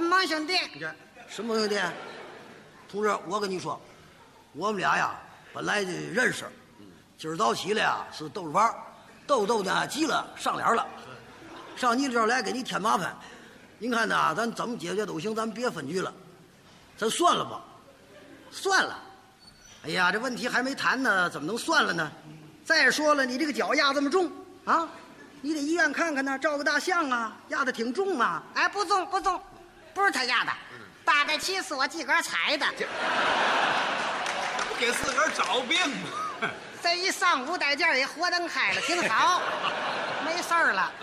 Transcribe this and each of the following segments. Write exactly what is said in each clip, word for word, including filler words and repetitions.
忙兄弟。 什么兄弟？同志，我跟你说，我们俩呀本来就认识，今儿早起来呀是豆饭，豆豆呢急了上脸了，上你这儿来给你添麻烦。您看呐，咱怎么解决都行，咱别分居了，咱算了吧。算了。哎呀，这问题还没谈呢，怎么能算了呢？再说了，你这个脚压这么重啊，你得医院看看呢，照个大相啊，压得挺重啊。 哎，不重不重，不是他压的，大概其是我自个儿踩的。 不给自个儿找病吗？ 这一上午在这儿也活灯开了，挺好，没事儿了。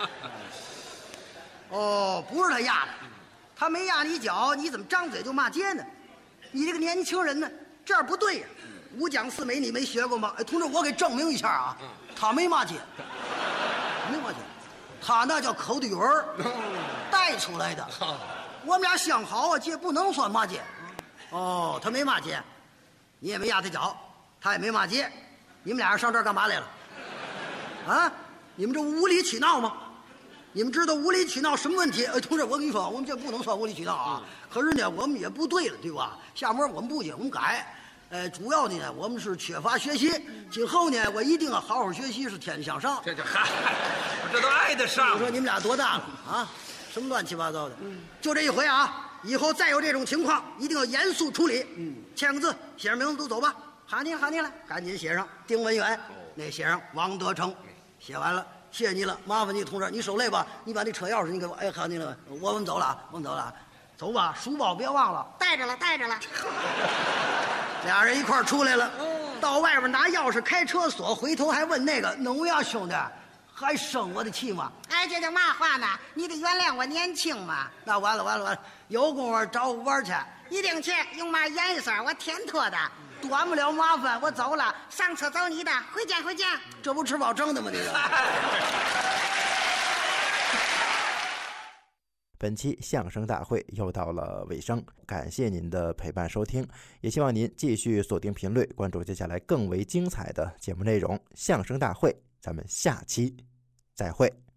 哦，不是他压的，他没压你脚，你怎么张嘴就骂街呢？你这个年轻人呢，这样不对呀。五讲四美你没学过吗？哎，同志，我给证明一下啊，他没骂街，没骂街，他那叫口对语儿带出来的。我们俩相好啊，这不能算骂街。哦，他没骂街，你也没压他脚，他也没骂街，你们俩人上这儿干嘛来了？啊，你们这无理取闹吗？你们知道无理取闹什么问题？哎，同志，我跟你说，我们这不能算无理取闹啊。可是呢，我们也不对了，对吧？下面我们不行，我们改。呃，主要的呢，我们是缺乏学习。今后呢，我一定要好好学习，是天天向上。 这这嗨，这都挨得上。 我说你们俩多大了啊？什么乱七八糟的？嗯，就这一回啊！以后再有这种情况，一定要严肃处理。嗯，签个字，写上名字都走吧。好你了，好你了，赶紧写上丁文远，那写上王德成，写完了。谢谢你了，麻烦你同志，你手累吧？你把那车钥匙你给我。哎，好你了，我们走了，我们走了，走吧，书包别忘了， 带着了，带着了。 俩人一块儿出来了，到外边拿钥匙开车锁，回头还问那个能呀，兄弟，还生我的气吗？ 哎，这叫嘛话呢？你得原谅我年轻嘛。 那完了完了完了，有功夫找我玩去， 一定去，用嘛颜色我添脱的。 短不了麻烦，我走了， 上车找你的，回见回见。 这不吃饱撑的吗？这个。 本期相声大会又到了尾声，感谢您的陪伴收听，也希望您继续锁定频率，关注接下来更为精彩的节目内容。相声大会，咱们下期再会。